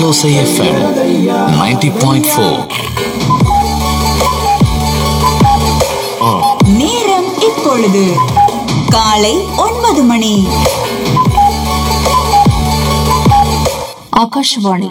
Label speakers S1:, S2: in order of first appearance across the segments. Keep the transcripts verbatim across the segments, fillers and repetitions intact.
S1: Alosa F M ninety point four.
S2: நேரம் இப்பொழுது காலை ஒன்பது மணி.
S3: ஆகாஷவாணி.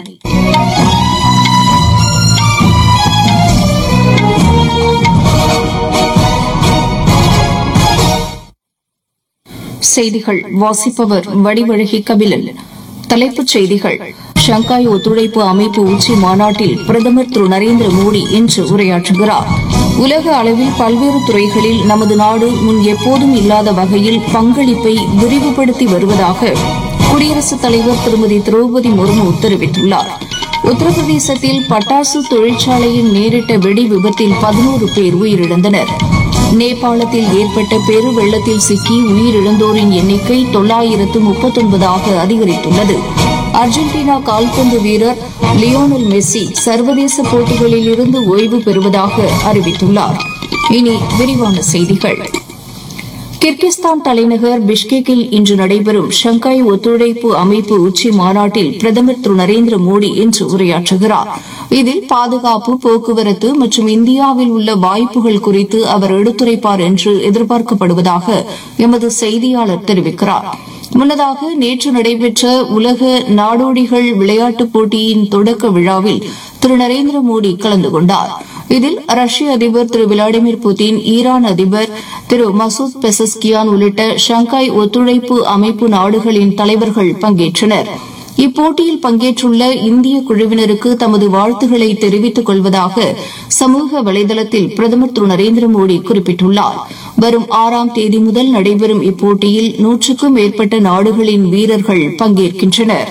S3: செய்திகள் வாசிப்பவர் வடிவழகி கபிலன். தலைப்புச் செய்திகள். ஷங்காய் ஒத்துழைப்பு அமைப்பு உச்சி மாநாட்டில் பிரதமர் திரு நரேந்திர மோடி இன்று உரையாற்றுகிறார். உலக அளவில் பல்வேறு துறைகளில் நமது நாடு முன் எப்போதும் இல்லாத வகையில் பங்களிப்பை விரிவுபடுத்தி வருவதாக குடியரசுத் தலைவர் திருமதி திரௌபதி முர்மு தெரிவித்துள்ளார். உத்தரப்பிரதேசத்தில் பட்டாசு தொழிற்சாலையில் நேரிட்ட வெடி விபத்தில் பதினோரு பேர் உயிரிழந்தனர். நேபாளத்தில் ஏற்பட்ட பெரு வெள்ளத்தில் சிக்கி உயிரிழந்தோரின் எண்ணிக்கை தொள்ளாயிரத்து முப்பத்தொன்பதாக அதிகரித்துள்ளது. அர்ஜென்டினா கால்பந்து வீரர் லியோனல் மெஸ்ஸி சர்வதேச போட்டிகளில் இருந்து ஓய்வு பெறுவதாக அறிவித்துள்ளார். இனி விரிவான செய்திகள். கிர்கிஸ்தான் தலைநகர் பிஷ்கெக்கில் இன்று நடைபெறும் ஷங்காய் ஒத்துழைப்பு அமைப்பு உச்சி மாநாட்டில் பிரதமர் திரு நரேந்திர மோடி இன்று உரையாற்றுகிறார். இதில் பாதுகாப்பு, போக்குவரத்து மற்றும் இந்தியாவில் உள்ள வாய்ப்புகள் குறித்து அவர் எடுத்துரைப்பார் என்று எதிர்பார்க்கப்படுவதாக எமது செய்தியாளர் தெரிவிக்கிறார். முன்னதாக நேற்று நடைபெற்ற உலக நாடோடிகள் விளையாட்டுப் போட்டியின் தொடக்க விழாவில் திரு நரேந்திர மோடி கலந்து கொண்டார். இதில் ரஷ்ய அதிபர் திரு விளாடிமிர் புட்டின், ஈரான் அதிபர் திரு மசூத் பெசஸ்கியான் உள்ளிட்ட ஷங்காய் ஒத்துழைப்பு அமைப்பு நாடுகளின் தலைவர்கள் பங்கேற்றனர். இப்போட்டியில் பங்கேற்றுள்ள இந்திய குழுவினருக்கு தமது வாழ்த்துக்களை தெரிவித்துக் கொள்வதாக சமூக வலைதளத்தில் பிரதமர் திரு நரேந்திர மோடி குறிப்பிட்டுள்ளார். வரும் ஆறாம் தேதி முதல் நடைபெறும் இப்போட்டியில் நூற்றுக்கும் மேற்பட்ட நாடுகளின் வீரர்கள் பங்கேற்கின்றனர்.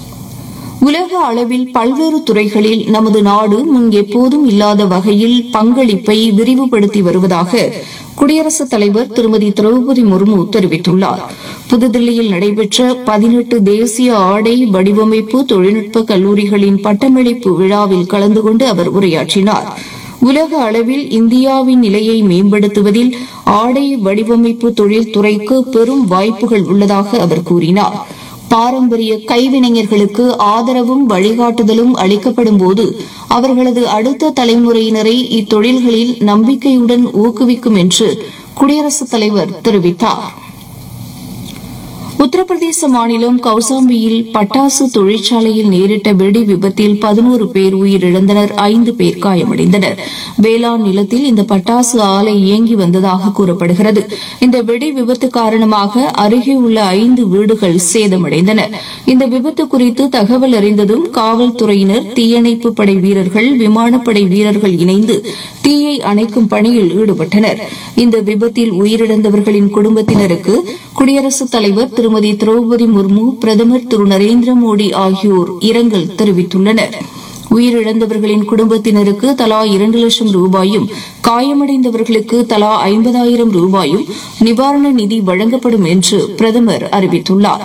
S3: உலக அளவில் பல்வேறு துறைகளில் நமது நாடு முன் எப்போதும் இல்லாத வகையில் பங்களிப்பை விரிவுபடுத்தி வருவதாக குடியரசுத் தலைவர் திருமதி திரௌபதி முர்மு தெரிவித்துள்ளார். புதுதில்லியில் நடைபெற்ற பதினெட்டு தேசிய ஆடை வடிவமைப்பு தொழில்நுட்ப கல்லூரிகளின் பட்டமளிப்பு விழாவில் கலந்து கொண்டு அவர் உரையாற்றினார். உலக அளவில் இந்தியாவின் நிலையை மேம்படுத்துவதில் ஆடை வடிவமைப்பு தொழில்துறைக்கு பெரும் வாய்ப்புகள் உள்ளதாக அவர் கூறினார். பாரம்பரிய கைவினைஞர்களுக்கு ஆதரவும் வழிகாட்டுதலும் அளிக்கப்படும் போது அவர்களது அடுத்த தலைமுறையினரை இத்தொழில்களில் நம்பிக்கையுடன் ஊக்குவிக்கும் என்று குடியரசுத் தலைவர் தெரிவித்தார். உத்தரப்பிரதேச மாநிலம் கௌசாம்பியில் பட்டாசு தொழிற்சாலையில் நேரிட்ட வெடி விபத்தில் பதினோரு பேர் உயிரிழந்தனர், ஐந்து பேர் காயமடைந்தனர். வேளாண் நிலத்தில் இந்த பட்டாசு ஆலை இயங்கி வந்ததாக கூறப்படுகிறது. இந்த வெடி விபத்து காரணமாக அருகே உள்ள ஐந்து வீடுகள் சேதமடைந்தன. இந்த விபத்து குறித்து தகவல் அறிந்ததும் காவல்துறையினர், தீயணைப்பு படை வீரர்கள், விமானப்படை வீரர்கள் இணைந்து தீயை அணைக்கும் பணியில் ஈடுபட்டனர். இந்த விபத்தில் உயிரிழந்தவர்களின் குடும்பத்தினருக்கு குடியரசுத் தலைவர் திருமதி திரௌபதி முர்மு, பிரதமர் திரு நரேந்திர மோடி ஆகியோர் இரங்கல் தெரிவித்துள்ளனர். உயிரிழந்தவர்களின் குடும்பத்தினருக்கு தலா இரண்டு லட்சம் ரூபாயும், காயமடைந்தவர்களுக்கு தலா ஐம்பதாயிரம் ரூபாயும் நிவாரண நிதி வழங்கப்படும் என்று பிரதமர் அறிவித்துள்ளார்.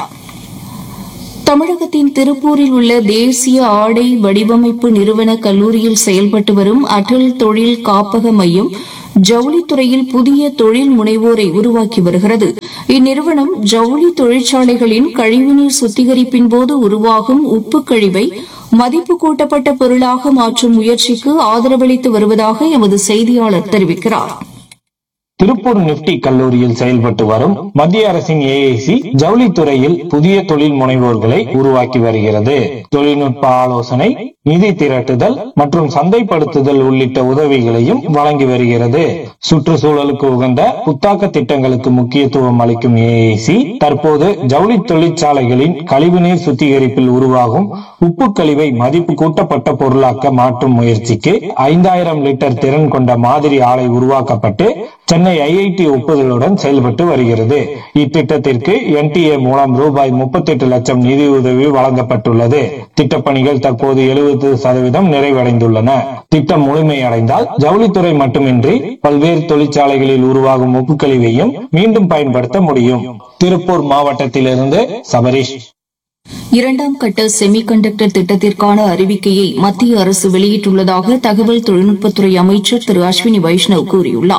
S3: தமிழகத்தின் திருப்பூரில் உள்ள தேசிய ஆடை வடிவமைப்பு நிறுவன கல்லூரியில் செயல்பட்டு வரும் அடல் தொழில் காப்பக மையம் ஜவுளித்துறையில் புதிய தொழில் முனைவோரை உருவாக்கி வருகிறது. இந்நிறுவனம் ஜவுளி தொழிற்சாலைகளின் கழிவுநீர் சுத்திகரிப்பின் போது உருவாகும் உப்பு கழிவை மதிப்பு கூட்டப்பட்ட பொருளாக மாற்றும் முயற்சிக்கு ஆதரவளித்து வருவதாக எமது செய்தியாளர் தெரிவிக்கிறார்.
S4: திருப்பூர் நிப்டி கல்லூரியில் செயல்பட்டு வரும் மத்திய அரசின் ஏஐசி ஜவுளித்துறையில் புதிய தொழில் முனைவோர்களை உருவாக்கி வருகிறது. தொழில்நுட்ப ஆலோசனை, நிதி திரட்டுதல் மற்றும் சந்தைப்படுத்துதல் உள்ளிட்ட உதவிகளையும் வழங்கி வருகிறது. சுற்றுச்சூழலுக்கு உகந்த புத்தாக்க திட்டங்களுக்கு முக்கியத்துவம் அளிக்கும் ஏஐசி தற்போது ஜவுளி தொழிற்சாலைகளின் கழிவுநீர் சுத்திகரிப்பில் உருவாகும் உப்பு கழிவை மதிப்பு கூட்டப்பட்ட பொருளாக்க மாற்றும் முயற்சிக்கு ஐந்தாயிரம் லிட்டர் திறன் கொண்ட மாதிரி ஆலை உருவாக்கப்பட்டு சென்னை ஐஐடி ஒப்புதலுடன் செயல்பட்டு வருகிறது. இத்திட்டத்திற்கு என்டிஏ மூலம் ரூபாய் முப்பத்தி எட்டு லட்சம் நிதியுதவி வழங்கப்பட்டுள்ளது. திட்டப்பணிகள் தற்போது எழுபது சதவீதம் நிறைவடைந்துள்ளன. திட்டம் முழுமையடைந்தால் ஜவுளித்துறை மட்டுமின்றி பல்வேறு தொழிற்சாலைகளில் உருவாகும் உப்பு கழிவையும் மீண்டும் பயன்படுத்த முடியும். திருப்பூர் மாவட்டத்திலிருந்து சபரீஷ்.
S3: இரண்டாம் கட்ட செமிகண்டக்டர் திட்டத்திற்கான அறிவிக்கையை மத்திய அரசு வெளியிட்டுள்ளதாக தகவல் தொழில்நுட்பத்துறை அமைச்சர் திரு அஸ்வினி வைஷ்ணவ் கூறியுள்ளார்.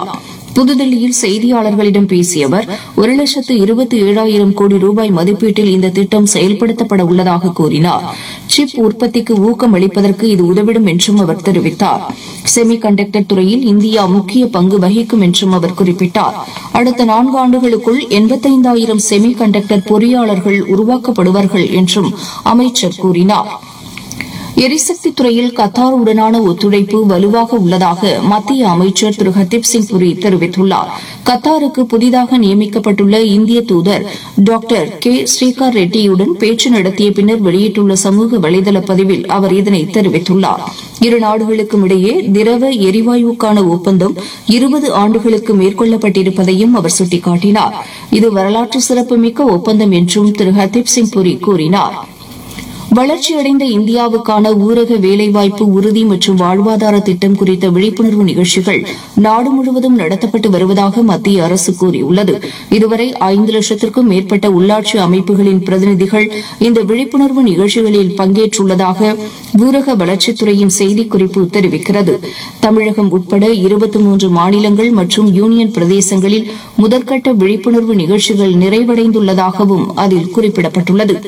S3: புதுதில்லியில் செய்தியாளர்களிடம் பேசிய அவர் ஒரு லட்சத்து இருபத்தி ஏழாயிரம் கோடி ரூபாய் மதிப்பீட்டில் இந்த திட்டம் செயல்படுத்தப்பட உள்ளதாக கூறினார். சிப் உற்பத்திக்கு ஊக்கம் அளிப்பதற்கு இது உதவிடும் என்றும் அவர் தெரிவித்தார். செமி கண்டக்டர் துறையில் இந்தியா முக்கிய பங்கு வகிக்கும் என்றும் அவர் குறிப்பிட்டார். அடுத்த நான்கு ஆண்டுகளுக்குள் எண்பத்தைந்தாயிரம் செமி கண்டக்டர் பொறியாளர்கள் உருவாக்கப்படுவார்கள் என்றும் அமைச்சர் கூறினார். எரிசக்தி துறையில் கத்தாருடனான ஒத்துழைப்பு வலுவாக உள்ளதாக மத்திய அமைச்சர் திரு ஹர்தீப் சிங் புரி தெரிவித்துள்ளார். கத்தாருக்கு புதிதாக நியமிக்கப்பட்டுள்ள இந்திய தூதர் டாக்டர் கே ஸ்ரீகார் ரெட்டியுடன் பேச்சு நடத்திய பின்னர் வெளியிட்டுள்ள சமூக வலைதள பதிவில் அவர் இதனை தெரிவித்துள்ளார். இரு நாடுகளுக்கும் இடையே திரவ எரிவாயுக்கான ஒப்பந்தம் இருபது ஆண்டுகளுக்கு மேற்கொள்ளப்பட்டிருப்பதையும் அவர் சுட்டிக்காட்டினார். இது வரலாற்று சிறப்புமிக்க ஒப்பந்தம் என்றும் திரு ஹர்தீப் சிங் புரி கூறினார். வளர்ச்சியடைந்த இந்தியாவுக்கான ஊரக வேலைவாய்ப்பு உறுதி மற்றும் வாழ்வாதார திட்டம் குறித்த விழிப்புணர்வு நிகழ்ச்சிகள் நாடு முழுவதும் நடத்தப்பட்டு வருவதாக மத்திய அரசு கூறியுள்ளது. இதுவரை ஐந்து லட்சத்திற்கும் மேற்பட்ட உள்ளாட்சி அமைப்புகளின் பிரதிநிதிகள் இந்த விழிப்புணர்வு நிகழ்ச்சிகளில் பங்கேற்றுள்ளதாக ஊரக வளர்ச்சித்துறையின் செய்திக்குறிப்பு தெரிவிக்கிறது. தமிழகம் உட்பட இருபத்தி மூன்று மாநிலங்கள் மற்றும் யூனியன் பிரதேசங்களில் முதற்கட்ட விழிப்புணர்வு நிகழ்ச்சிகள் நிறைவடைந்துள்ளதாகவும் அதில் குறிப்பிடப்பட்டுள்ளது.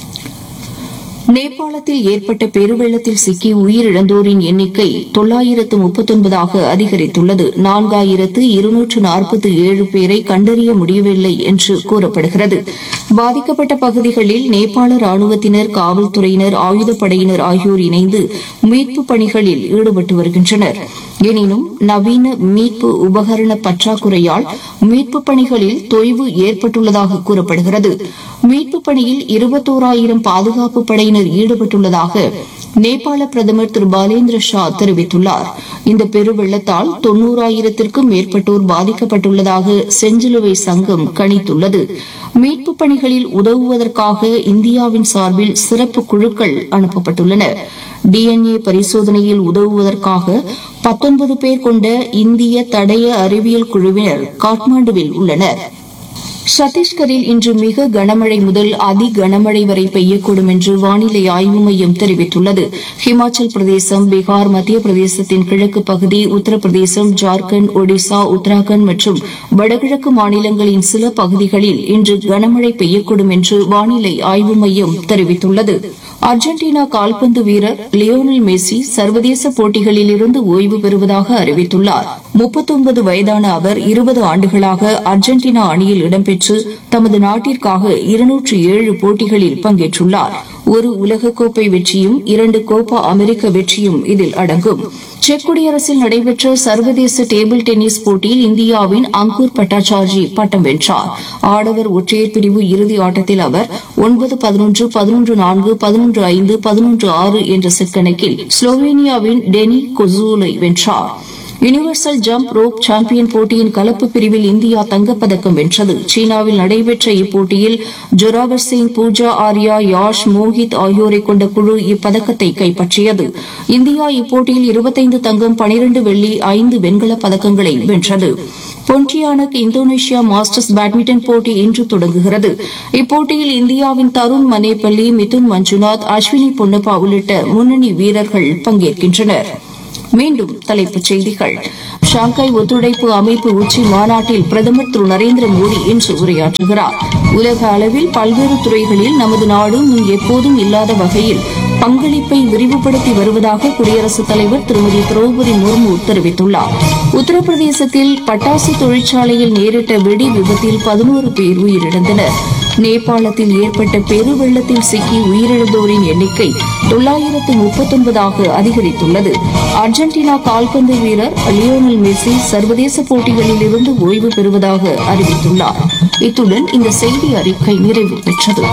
S3: நேபாளத்தில் ஏற்பட்ட பெருவெள்ளத்தில் சிக்கி உயிரிழந்தோரின் எண்ணிக்கை தொள்ளாயிரத்து முப்பத்தொன்பதாக அதிகரித்துள்ளது. நான்காயிரத்து இருநூற்று நாற்பத்தி ஏழு பேரை கண்டறிய முடியவில்லை என்று கூறப்படுகிறது. பாதிக்கப்பட்ட பகுதிகளில் நேபாள ராணுவத்தினர், காவல்துறையினர், ஆயுதப்படையினர் ஆகியோர் இணைந்து மீட்புப் பணிகளில் ஈடுபட்டு வருகின்றனர். எனினும் நவீன மீட்பு உபகரண பற்றாக்குறையால் மீட்புப் பணிகளில் தொய்வு ஏற்பட்டுள்ளதாக கூறப்படுகிறது. மீட்புப் பணியில் இருபத்தோராயிரம் பாதுகாப்பு படையினர் ஈடுபட்டுள்ளதாக நேபாள பிரதமர் திரு பாலேந்திர ஷா தெரிவித்துள்ளார். இந்த பெருவெள்ளத்தால் தொன்னூறாயிரத்திற்கும் மேற்பட்டோர் பாதிக்கப்பட்டுள்ளதாக செஞ்சிலுவை சங்கம் கணித்துள்ளது. மீட்புப் பணிகளில் உதவுவதற்காக இந்தியாவின் சார்பில் சிறப்பு குழுக்கள் அனுப்பப்பட்டுள்ளன. டிஎன்ஏ பரிசோதனையில் உதவுவதற்காக பத்தொன்பது பேர் கொண்ட இந்திய தடய அறிவியல் குழுவினர் காட்மாண்டுவில் உள்ளனர். சத்தீஸ்கரில் இன்று மிக கனமழை முதல் அதி கனமழை வரை பெய்யக்கூடும் என்று வானிலை ஆய்வு மையம் தெரிவித்துள்ளது. ஹிமாச்சல் பிரதேசம், பீகார், மத்திய பிரதேசத்தின் கிழக்கு பகுதி, உத்தரப்பிரதேசம், ஜார்க்கண்ட், ஒடிசா, உத்தராகண்ட் மற்றும் வடகிழக்கு மாநிலங்களின் சில பகுதிகளில் இன்று கனமழை பெய்யக்கூடும் என்று வானிலை ஆய்வு மையம் தெரிவித்துள்ளது. அர்ஜென்டினா கால்பந்து வீரர் லியோனல் மெஸ்ஸி சர்வதேச போட்டிகளில் இருந்து ஓய்வு பெறுவதாக அறிவித்துள்ளார். முப்பத்தொன்பது வயதான அவர் இருபது ஆண்டுகளாக அர்ஜென்டினா அணியில் இடம்பெற்று தமது நாட்டிற்காக இருநூற்று ஏழு போட்டிகளில் பங்கேற்றுள்ளார். ஒரு உலகக்கோப்பை வெற்றியும் இரண்டு கோப்பா அமெரிக்க வெற்றியும் இதில் அடங்கும். செக் குடியரசில் நடைபெற்ற சர்வதேச டேபிள் டென்னிஸ் போட்டியில் இந்தியாவின் அங்கூர் பட்டாச்சார்ஜி பட்டம் வென்றார். ஆடவர் ஒற்றையர் பிரிவு இறுதி ஆட்டத்தில் அவர் ஒன்பது பதினொன்று, பதினொன்று நான்கு, பதினொன்று ஐந்து, பதினொன்று ஆறு என்ற செட் கணக்கில் ஸ்லோவேனியாவின் டெனி கொசூலை வென்றார். யுனிவர்சல் ஜம்ப் ரோப் சாம்பியன் போட்டியின் கலப்பு பிரிவில் இந்தியா தங்கப்பதக்கம் வென்றது. சீனாவில் நடைபெற்ற இப்போட்டியில் ஜொராவர் சிங், பூஜா ஆர்யா, யாஷ், மோஹித் ஆகியோரை கொண்ட குழு இப்பதக்கத்தை கைப்பற்றியது. இந்தியா இப்போட்டியில் இருபத்தைந்து தங்கம், பனிரண்டு வெள்ளி, ஐந்து வெண்கலப் பதக்கங்களை வென்றது. பொன்டியானக் இந்தோனேஷியா மாஸ்டர்ஸ் பேட்மிண்டன் போட்டி இன்று தொடங்குகிறது. இப்போட்டியில் இந்தியாவின் தருண் மனேபள்ளி, மிதுன் மஞ்சுநாத், அஸ்வினி பொன்னப்பா உள்ளிட்ட முன்னணி வீரர்கள் பங்கேற்கின்றனர். மீண்டும் தலைப்புச் செய்திகள். ஷாங்காய் ஒத்துழைப்பு அமைப்பு உச்சி மாநாட்டில் பிரதமர் திரு நரேந்திர மோடி இன்று உரையாற்றுகிறார். உலக அளவில் பல்வேறு துறைகளில் நமது நாடு முன் எப்போதும் இல்லாத வகையில் பங்களிப்பை விரிவுபடுத்தி வருவதாக குடியரசுத் தலைவர் திருமதி திரௌபதி முர்மு தெரிவித்துள்ளார். உத்தரப்பிரதேசத்தில் பட்டாசு தொழிற்சாலையில் நேரிட்ட வெடி விபத்தில் பதினோரு பேர் உயிரிழந்தனர். நேபாளத்தில் ஏற்பட்ட பெருவெள்ளத்தில் சிக்கி உயிரிழந்தோரின் எண்ணிக்கை தொள்ளாயிரத்து முப்பத்தொன்பதாக அதிகரித்துள்ளது. அர்ஜென்டினா கால்பந்து வீரர் லியோனல் மெஸ்ஸி சர்வதேச போட்டிகளில் இருந்து ஓய்வு பெறுவதாக அறிவித்துள்ளார். இத்துடன் இந்த செய்தி அறிக்கை நிறைவு பெற்றது.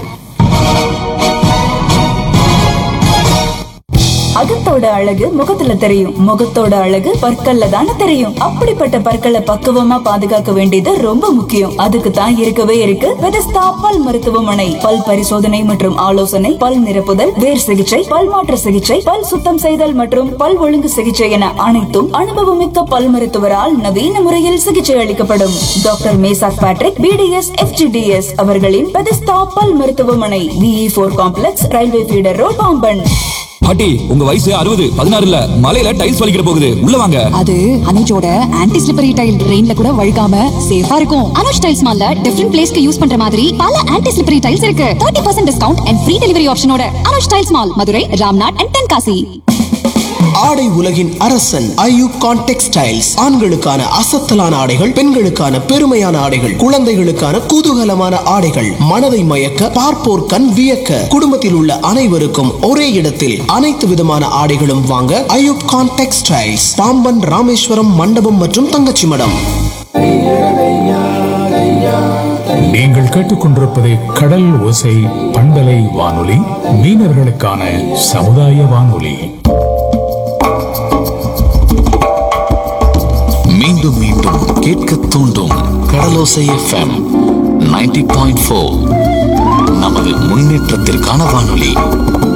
S2: அகத்தோட அழகு முகத்துல தெரியும், முகத்தோட அழகு பற்கள்ல தானே தெரியும். அப்படிப்பட்ட பற்களை பக்குவமா பாதுகாக்க வேண்டியது ரொம்ப முக்கியம். அதுக்கு தான் இருக்கவே இருக்கு பெதஸ்தா பல் மருத்துவமனை. பல் பரிசோதனை மற்றும் ஆலோசனை, பல் நிரப்புதல், வேர் சிகிச்சை, பல் மாற்று சிகிச்சை, பல் சுத்தம் செய்தல் மற்றும் பல் ஒழுங்கு சிகிச்சை என அனைத்தும் அனுபவமிக்க பல் மருத்துவரால் நவீன முறையில் சிகிச்சை அளிக்கப்படும். Doctor Meshach Patrick BDS FGDS அவர்களின் பெதஸ்தா பல் மருத்துவமனை, விஇ போர் complex, railway feeder road, Pamban.
S5: பாட்டி, உங்க வயசு அறுபது பதினாறு இல்ல, மலையில டைல்ஸ் வலிக்கிற போகுது, உள்ள வாங்க.
S6: அது அனுஜோட ஆன்டி ஸ்லிப்பரி டைல், ரெயின்ல கூட வழுக்காம சேஃபா இருக்கும். அனுஜ் டைல்ஸ் மால்ல டிஃபரண்ட் பிளேஸ்க்கு யூஸ் பண்ற மாதிரி பல ஆன்டி ஸ்லிப்பரி டைல்ஸ் இருக்கு. முப்பது percent discount and free delivery ஆப்ஷனோட. Anuj tiles mall, Madurai, Ramnath and Tenkasi.
S7: ஆடை உலகின் அரசன் ஐயூப் கான் டெக்ஸ்டைல்ஸ். ஆண்களுக்கான அசத்தலான ஆடைகள், பெண்களுக்கான பெருமையான ஆடைகள், குழந்தைகளுக்கான குதூகலமான ஆடைகள், மனதை மயக்க பார்ப்போர் கண் வியக்க, குடும்பத்தில் உள்ள அனைவருக்கும் ஒரே இடத்தில் அனைத்து விதமான ஆடைகளும் வாங்க ஐயூப் கான் டெக்ஸ்டைல்ஸ், பாம்பன், ராமேஸ்வரம், மண்டபம் மற்றும் தங்கச்சி மடம்.
S8: நீங்கள் கேட்டுக்கொண்டிருப்பது கடல் ஓசை பண்பலை வானொலி, மீனவர்களுக்கான சமுதாய வானொலி.
S1: மீண்டும் மீண்டும் கேட்க தூண்டும் கடலோசை எஃப்எம் நைன்டி பாயிண்ட் ஃபோர். நமது முன்னேற்றத்திற்கான வானொலி.